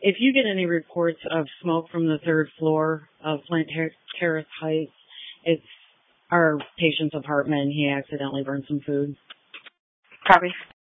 if you get any reports of smoke from the third floor of Flint Terrace Heights, it's our patient's apartment. He accidentally burned some food. Probably